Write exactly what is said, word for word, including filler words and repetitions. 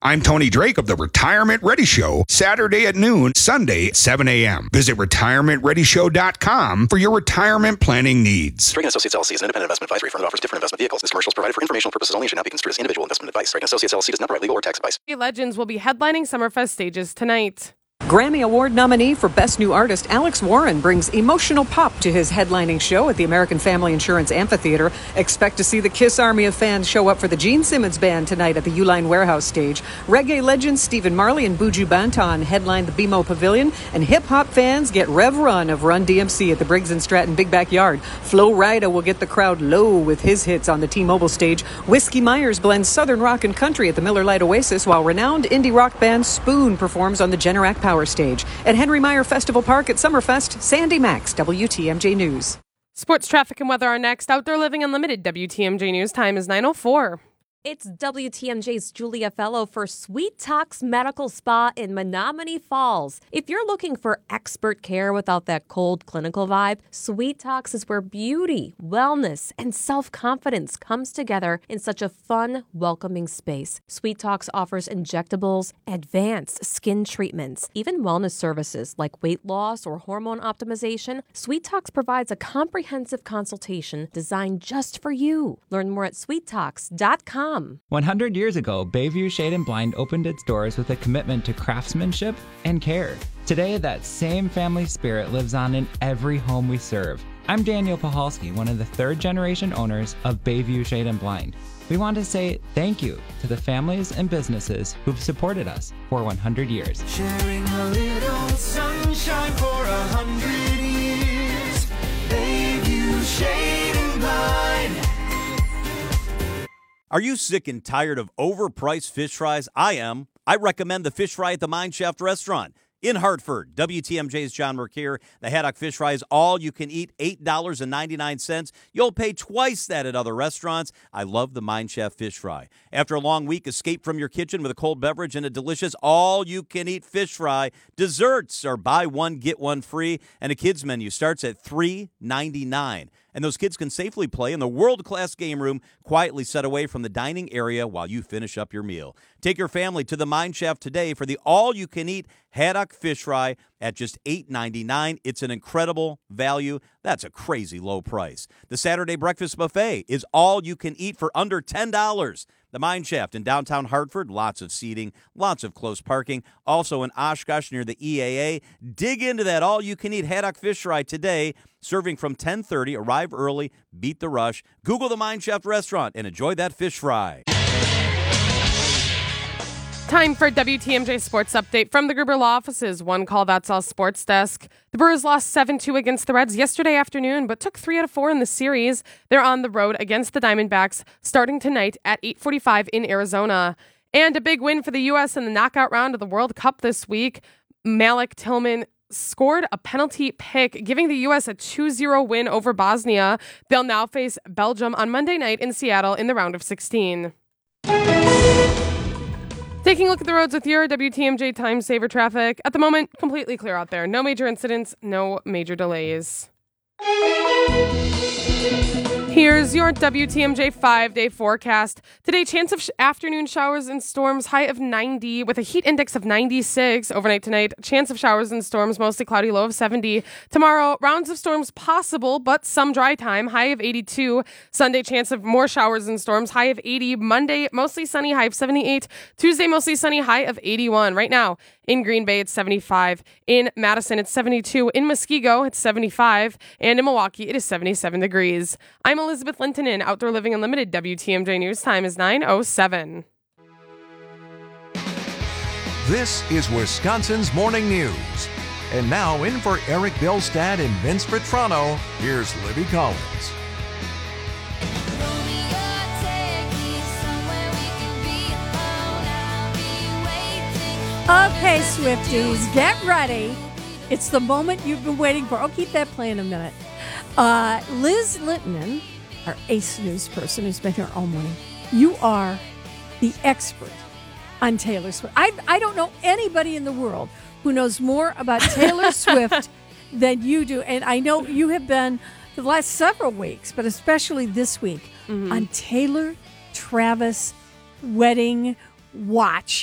I'm Tony Drake of the Retirement Ready Show, Saturday at noon, Sunday at seven a.m. Visit retirement ready show dot com for your retirement planning needs. Drake and Associates L L C is an independent investment advisory firm that offers different investment vehicles. This commercial is provided for informational purposes only and should not be construed as individual investment advice. Drake and Associates L L C does not provide legal or tax advice. Legends will be headlining Summerfest stages tonight. Grammy Award nominee for Best New Artist Alex Warren brings emotional pop to his headlining show at the American Family Insurance Amphitheater. Expect to see the Kiss Army of fans show up for the Gene Simmons Band tonight at the Uline Warehouse stage. Reggae legends Stephen Marley and Buju Banton headline the B M O Pavilion, and hip-hop fans get Rev Run of Run D M C at the Briggs and Stratton Big Backyard. Flo Rida will get the crowd low with his hits on the T-Mobile stage. Whiskey Myers blends Southern rock and country at the Miller Lite Oasis, while renowned indie rock band Spoon performs on the Generac Power Stage. At Henry Meyer Festival Park at Summerfest, Sandy Max, W T M J News. Sports, traffic, and weather are next. Outdoor Living Unlimited, W T M J News. Time is nine oh four. It's W T M J's Julia Fellow for Sweet Talks Medical Spa in Menominee Falls. If you're looking for expert care without that cold clinical vibe, Sweet Talks is where beauty, wellness, and self-confidence comes together in such a fun, welcoming space. Sweet Talks offers injectables, advanced skin treatments, even wellness services like weight loss or hormone optimization. Sweet Talks provides a comprehensive consultation designed just for you. Learn more at sweet talks dot com. one hundred years ago, Bayview Shade and Blind opened its doors with a commitment to craftsmanship and care. Today, that same family spirit lives on in every home we serve. I'm Daniel Pahalski, one of the third-generation owners of Bayview Shade and Blind. We want to say thank you to the families and businesses who've supported us for one hundred years. Sharing a little sunshine for a hundred years. Bayview Shade and Blind. Are you sick and tired of overpriced fish fries? I am. I recommend the fish fry at the Mine Shaft Restaurant in Hartford. W T M J's John Mercure. The Haddock Fish Fry is all you can eat, eight dollars and ninety-nine cents. You'll pay twice that at other restaurants. I love the Mine Shaft Fish Fry. After a long week, escape from your kitchen with a cold beverage and a delicious all-you-can-eat fish fry. Desserts are buy one, get one free, and a kids menu starts at three ninety-nine. And those kids can safely play in the world-class game room, quietly set away from the dining area while you finish up your meal. Take your family to the Mine Shaft today for the all-you-can-eat haddock fish fry at just eight ninety-nine. It's an incredible value. That's a crazy low price. The Saturday breakfast buffet is all you can eat for under ten dollars. The Mine Shaft in downtown Hartford, lots of seating, lots of close parking. Also in Oshkosh near the E A A. Dig into that all-you-can-eat haddock fish fry today. Serving from ten thirty. Arrive early. Beat the rush. Google the Mine Shaft restaurant and enjoy that fish fry. Time for W T M J Sports Update from the Gruber Law Offices. One call, that's all sports desk. The Brewers lost seven two against the Reds yesterday afternoon, but took three out of four in the series. They're on the road against the Diamondbacks starting tonight at eight forty-five in Arizona. And a big win for the U S in the knockout round of the World Cup this week. Malik Tillman scored a penalty pick, giving the U S a two zero win over Bosnia. They'll now face Belgium on Monday night in Seattle in the round of sixteen. Taking a look at the roads with your W T M J Time Saver traffic. At the moment, completely clear out there. No major incidents, no major delays. Here's your W T M J five-day forecast. Today, chance of sh- afternoon showers and storms, high of ninety with a heat index of ninety-six. Overnight tonight, chance of showers and storms, mostly cloudy, low of seventy. Tomorrow, rounds of storms possible, but some dry time, high of eighty-two. Sunday, chance of more showers and storms, high of eighty. Monday, mostly sunny, high of seventy-eight. Tuesday, mostly sunny, high of eighty-one. Right now, in Green Bay, it's seventy-five. In Madison, it's seventy-two. In Muskego, it's seventy-five. And in Milwaukee, it is seventy-seven degrees. I'm Elizabeth Linton in Outdoor Living Unlimited. W T M J News time is nine oh seven. This is Wisconsin's Morning News. And now in for Eric Bilstad and Vince Petrano, here's Libby Collins. Okay, Swifties, get ready. It's the moment you've been waiting for. I'll keep that playing a minute. Uh, Liz Linton, our ace news person who's been here all morning, you are the expert on Taylor Swift. I, I don't know anybody in the world who knows more about Taylor Swift than you do. And I know you have been for the last several weeks, but especially this week, mm-hmm. on Taylor Travis Wedding Watch.